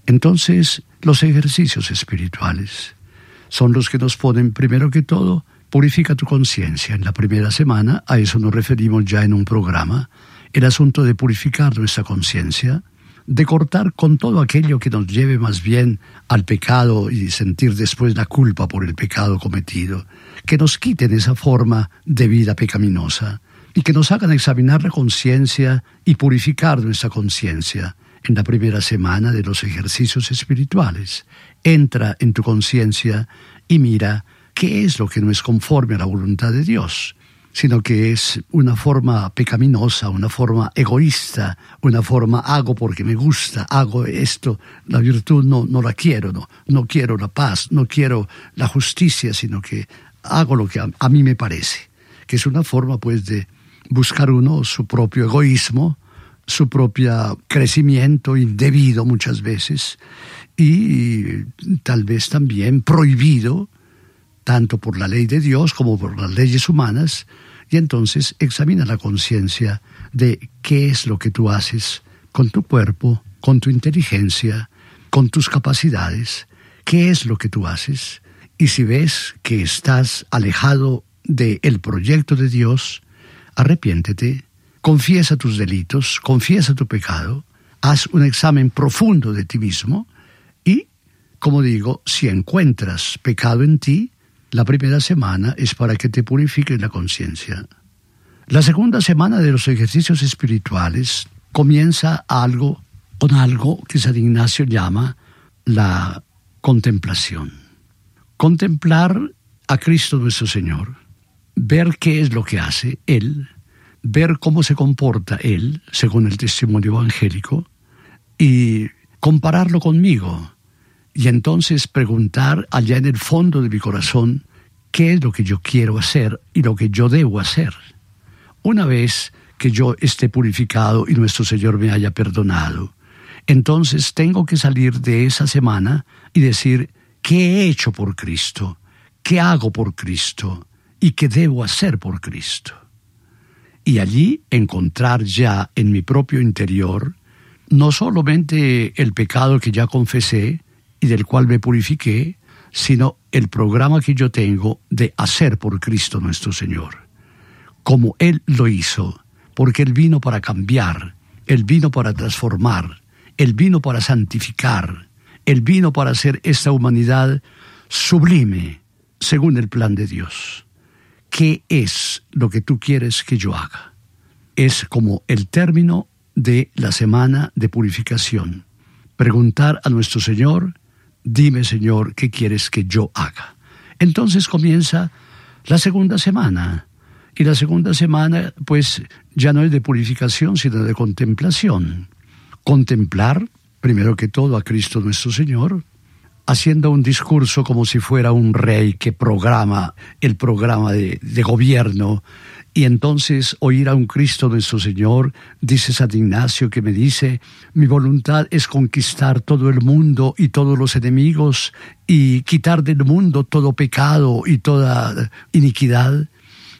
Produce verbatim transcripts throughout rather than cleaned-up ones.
Entonces, los ejercicios espirituales son los que nos ponen, primero que todo, purifica tu conciencia. En la primera semana, a eso nos referimos ya en un programa, el asunto de purificar nuestra conciencia, de cortar con todo aquello que nos lleve más bien al pecado y sentir después la culpa por el pecado cometido, que nos quiten esa forma de vida pecaminosa y que nos hagan examinar la conciencia y purificar nuestra conciencia. En la primera semana de los ejercicios espirituales, entra en tu conciencia y mira qué es lo que no es conforme a la voluntad de Dios, sino que es una forma pecaminosa, una forma egoísta, una forma hago porque me gusta, hago esto, la virtud no, no la quiero, no, no quiero la paz, no quiero la justicia, sino que hago lo que a, a mí me parece, que es una forma pues de buscar uno su propio egoísmo, su propio crecimiento indebido muchas veces y tal vez también prohibido tanto por la ley de Dios como por las leyes humanas, y entonces examina la conciencia de qué es lo que tú haces con tu cuerpo, con tu inteligencia, con tus capacidades, qué es lo que tú haces, y si ves que estás alejado del proyecto de Dios, arrepiéntete, confiesa tus delitos, confiesa tu pecado, haz un examen profundo de ti mismo y, como digo, si encuentras pecado en ti, la primera semana es para que te purifiques la conciencia. La segunda semana de los ejercicios espirituales comienza algo con algo que San Ignacio llama la contemplación. Contemplar a Cristo nuestro Señor, ver qué es lo que hace Él, ver cómo se comporta Él, según el testimonio evangélico, y compararlo conmigo. Y entonces preguntar allá en el fondo de mi corazón qué es lo que yo quiero hacer y lo que yo debo hacer. Una vez que yo esté purificado y nuestro Señor me haya perdonado, entonces tengo que salir de esa semana y decir qué he hecho por Cristo, qué hago por Cristo y qué debo hacer por Cristo. Y allí encontrar ya en mi propio interior no solamente el pecado que ya confesé y del cual me purifiqué, sino el programa que yo tengo de hacer por Cristo nuestro Señor, como Él lo hizo, porque Él vino para cambiar, Él vino para transformar, Él vino para santificar, Él vino para hacer esta humanidad sublime, según el plan de Dios. ¿Qué es lo que tú quieres que yo haga? Es como el término de la semana de purificación. Preguntar a nuestro Señor, dime Señor, ¿qué quieres que yo haga? Entonces comienza la segunda semana. Y la segunda semana, pues, ya no es de purificación, sino de contemplación. Contemplar, primero que todo, a Cristo nuestro Señor, haciendo un discurso como si fuera un rey que programa el programa de, de gobierno, y entonces oír a un Cristo nuestro Señor, dice San Ignacio, que me dice, mi voluntad es conquistar todo el mundo y todos los enemigos, y quitar del mundo todo pecado y toda iniquidad,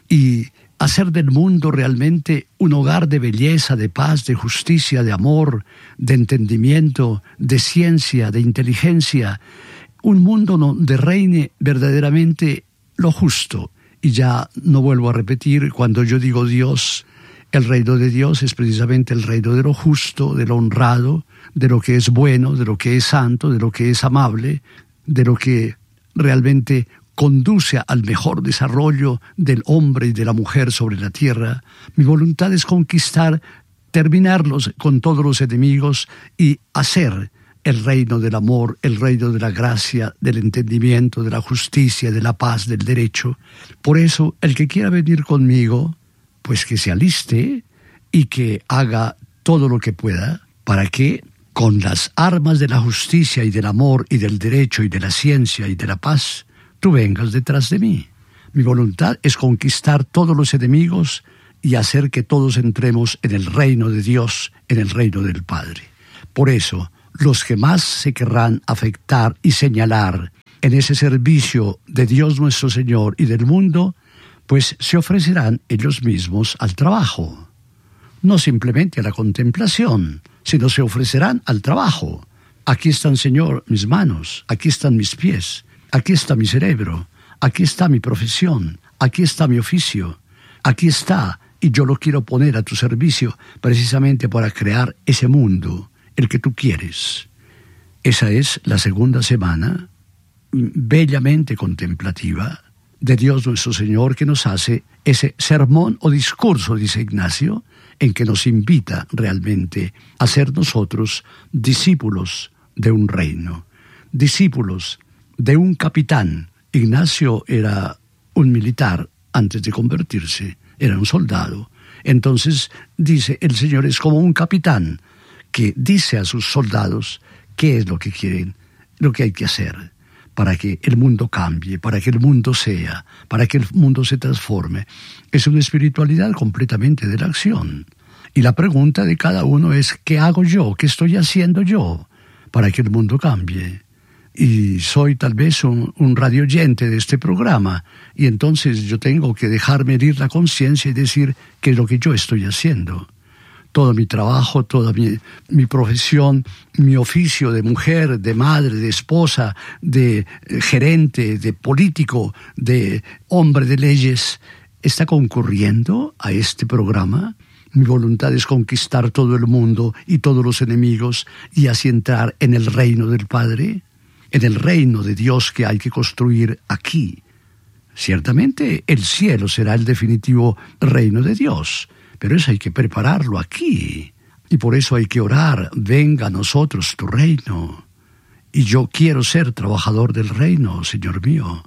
y hacer del mundo realmente un hogar de belleza, de paz, de justicia, de amor, de entendimiento, de ciencia, de inteligencia, un mundo donde reine verdaderamente lo justo. Y ya no vuelvo a repetir, cuando yo digo Dios, el reino de Dios es precisamente el reino de lo justo, de lo honrado, de lo que es bueno, de lo que es santo, de lo que es amable, de lo que realmente conduce al mejor desarrollo del hombre y de la mujer sobre la tierra. Mi voluntad es conquistar, terminarlos con todos los enemigos y hacer el reino del amor, el reino de la gracia, del entendimiento, de la justicia, de la paz, del derecho. Por eso, el que quiera venir conmigo, pues que se aliste y que haga todo lo que pueda para que con las armas de la justicia y del amor y del derecho y de la ciencia y de la paz, tú vengas detrás de mí. Mi voluntad es conquistar todos los enemigos y hacer que todos entremos en el reino de Dios, en el reino del Padre. Por eso, los que más se querrán afectar y señalar en ese servicio de Dios nuestro Señor y del mundo, pues se ofrecerán ellos mismos al trabajo. No simplemente a la contemplación, sino se ofrecerán al trabajo, Aquí están, Señor, mis manos, aquí están mis pies, aquí está mi cerebro, aquí está mi profesión, aquí está mi oficio, aquí está, y yo lo quiero poner a tu servicio precisamente para crear ese mundo, el que tú quieres. Esa es la segunda semana bellamente contemplativa de Dios nuestro Señor, que nos hace ese sermón o discurso, dice Ignacio, en que nos invita realmente a ser nosotros discípulos de un reino, discípulos de un capitán. Ignacio era un militar antes de convertirse, era un soldado. Entonces dice, el Señor es como un capitán que dice a sus soldados qué es lo que quieren, lo que hay que hacer para que el mundo cambie, para que el mundo sea, para que el mundo se transforme. Es una espiritualidad completamente de la acción. Y la pregunta de cada uno es, ¿qué hago yo? ¿Qué estoy haciendo yo para que el mundo cambie? Y soy tal vez un, un radioyente de este programa, y entonces yo tengo que dejarme herir la conciencia y decir qué es lo que yo estoy haciendo. Todo mi trabajo, toda mi, mi profesión, mi oficio de mujer, de madre, de esposa, de gerente, de político, de hombre de leyes, ¿está concurriendo a este programa? Mi voluntad es conquistar todo el mundo y todos los enemigos y así entrar en el reino del Padre, en el reino de Dios que hay que construir aquí. Ciertamente el cielo será el definitivo reino de Dios, pero eso hay que prepararlo aquí. Y por eso hay que orar, venga a nosotros tu reino. Y yo quiero ser trabajador del reino, Señor mío.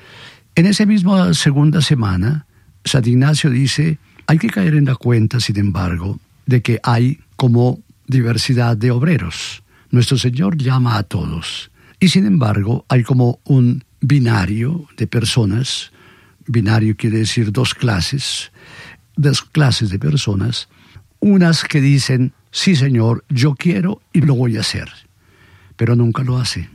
En esa misma segunda semana, San Ignacio dice, hay que caer en la cuenta, sin embargo, de que hay como diversidad de obreros. Nuestro Señor llama a todos. Y sin embargo, hay como un binario de personas. Binario quiere decir dos clases. Dos clases de personas, unas que dicen, sí Señor, yo quiero y lo voy a hacer, pero nunca lo hacen.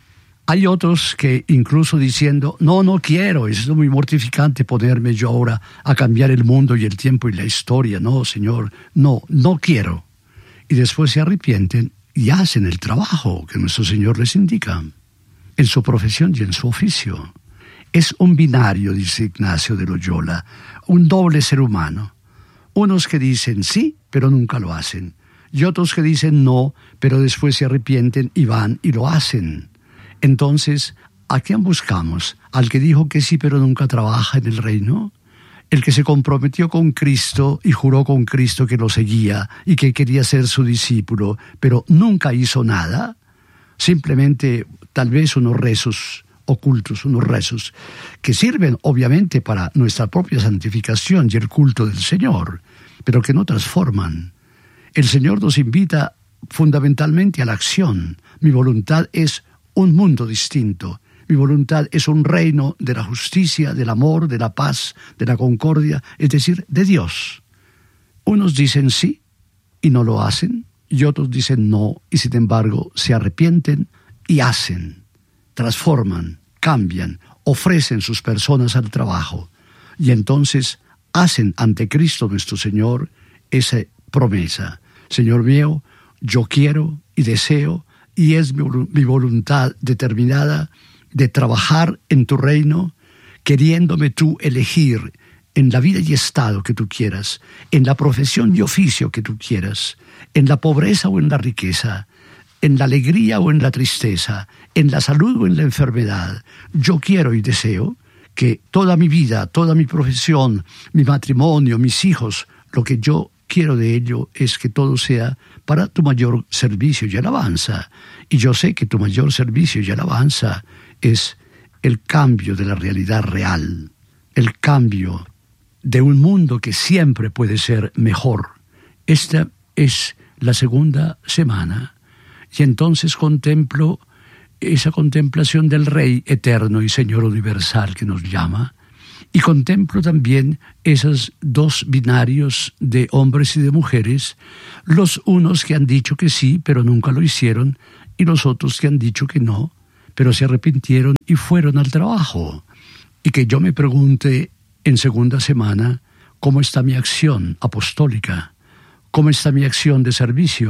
Hay otros que incluso diciendo, no, no quiero, es muy mortificante ponerme yo ahora a cambiar el mundo y el tiempo y la historia, no Señor, no, no quiero. Y después se arrepienten y hacen el trabajo que nuestro Señor les indica, en su profesión y en su oficio. Es un binario, dice Ignacio de Loyola, un doble ser humano. Unos que dicen sí, pero nunca lo hacen. Y otros que dicen no, pero después se arrepienten y van y lo hacen. Entonces, ¿a quién buscamos? ¿Al que dijo que sí, pero nunca trabaja en el reino? ¿El que se comprometió con Cristo y juró con Cristo que lo seguía y que quería ser su discípulo, pero nunca hizo nada? Simplemente, tal vez unos rezos ocultos, unos rezos que sirven obviamente para nuestra propia santificación y el culto del Señor, pero que no transforman. El Señor nos invita fundamentalmente a la acción. Mi voluntad es un mundo distinto. Mi voluntad es un reino de la justicia, del amor, de la paz, de la concordia, es decir, de Dios. Unos dicen sí y no lo hacen, y otros dicen no, y sin embargo se arrepienten y hacen, transforman, cambian, ofrecen sus personas al trabajo, y entonces hacen ante Cristo nuestro Señor esa promesa. Señor mío, yo quiero y deseo, y es mi, mi voluntad determinada de trabajar en tu reino, queriéndome tú elegir en la vida y estado que tú quieras, en la profesión y oficio que tú quieras, en la pobreza o en la riqueza, en la alegría o en la tristeza, en la salud o en la enfermedad. Yo quiero y deseo que toda mi vida, toda mi profesión, mi matrimonio, mis hijos, lo que yo quiero de ello es que todo sea para tu mayor servicio y alabanza. Y yo sé que tu mayor servicio y alabanza es el cambio de la realidad real, el cambio de un mundo que siempre puede ser mejor. Esta es la segunda semana, y entonces contemplo esa contemplación del Rey eterno y Señor universal que nos llama, y contemplo también esos dos binarios de hombres y de mujeres, los unos que han dicho que sí, pero nunca lo hicieron, y los otros que han dicho que no, pero se arrepintieron y fueron al trabajo. Y que yo me pregunte en segunda semana, ¿cómo está mi acción apostólica? ¿Cómo está mi acción de servicio?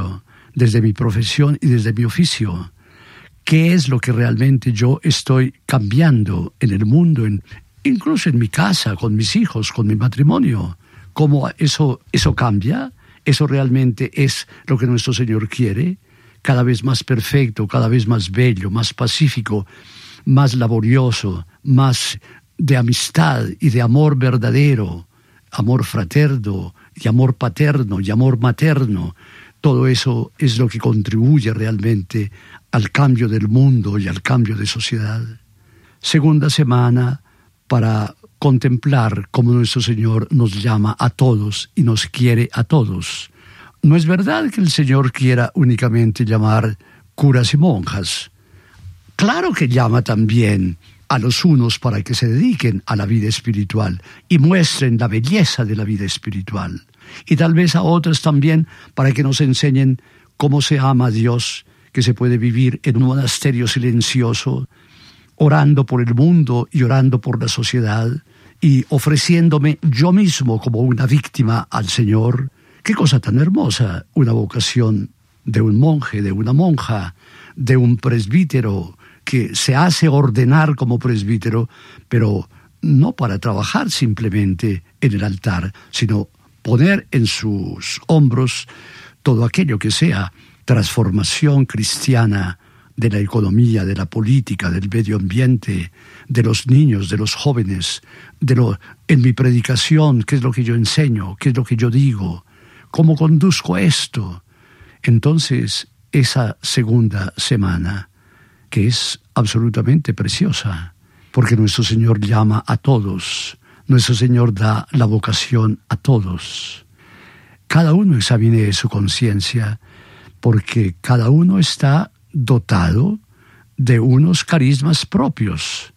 desde mi profesión y desde mi oficio. ¿Qué es lo que realmente yo estoy cambiando en el mundo, en, incluso en mi casa, con mis hijos, con mi matrimonio? ¿Cómo eso, eso cambia? ¿Eso realmente es lo que nuestro Señor quiere? Cada vez más perfecto, cada vez más bello, más pacífico, más laborioso, más de amistad y de amor verdadero, amor fraterno y amor paterno y amor materno. Todo eso es lo que contribuye realmente al cambio del mundo y al cambio de sociedad. Segunda semana para contemplar cómo nuestro Señor nos llama a todos y nos quiere a todos. No es verdad que el Señor quiera únicamente llamar curas y monjas. Claro que llama también a los unos para que se dediquen a la vida espiritual y muestren la belleza de la vida espiritual. Y tal vez a otros también para que nos enseñen cómo se ama a Dios, que se puede vivir en un monasterio silencioso, orando por el mundo y orando por la sociedad y ofreciéndome yo mismo como una víctima al Señor. Qué cosa tan hermosa, una vocación de un monje, de una monja, de un presbítero que se hace ordenar como presbítero, pero no para trabajar simplemente en el altar, sino poner en sus hombros todo aquello que sea transformación cristiana de la economía, de la política, del medio ambiente, de los niños, de los jóvenes, de lo, en mi predicación, qué es lo que yo enseño, qué es lo que yo digo, cómo conduzco esto. Entonces, esa segunda semana, que es absolutamente preciosa, porque nuestro Señor llama a todos, nuestro Señor da la vocación a todos. Cada uno examine su conciencia, porque cada uno está dotado de unos carismas propios.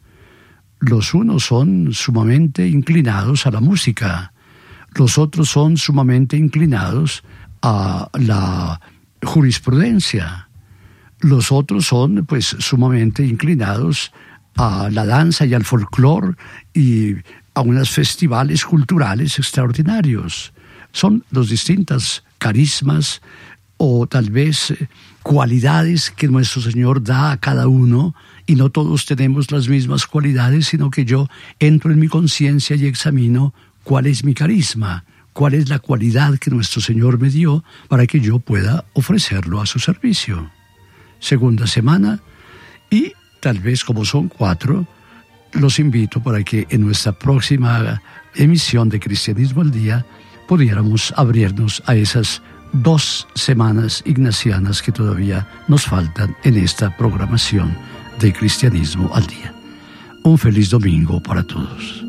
Los unos son sumamente inclinados a la música, los otros son sumamente inclinados a la jurisprudencia, los otros son pues sumamente inclinados a la danza y al folclore y a unos festivales culturales extraordinarios. Son los distintos carismas o tal vez eh, cualidades que nuestro Señor da a cada uno, y no todos tenemos las mismas cualidades, sino que yo entro en mi conciencia y examino cuál es mi carisma, cuál es la cualidad que nuestro Señor me dio para que yo pueda ofrecerlo a su servicio. Segunda semana, y tal vez como son cuatro, los invito para que en nuestra próxima emisión de Cristianismo al Día pudiéramos abrirnos a esas dos semanas ignacianas que todavía nos faltan en esta programación de Cristianismo al Día. Un feliz domingo para todos.